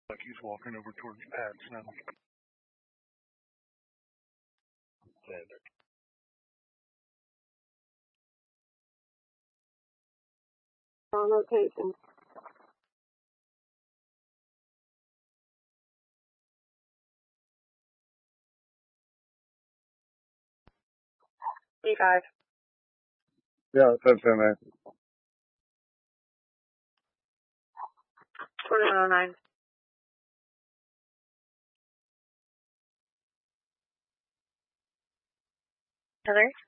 Like he's walking over towards Pat's now. On rotation. D5. Yeah, that's in there. 2109. Heather?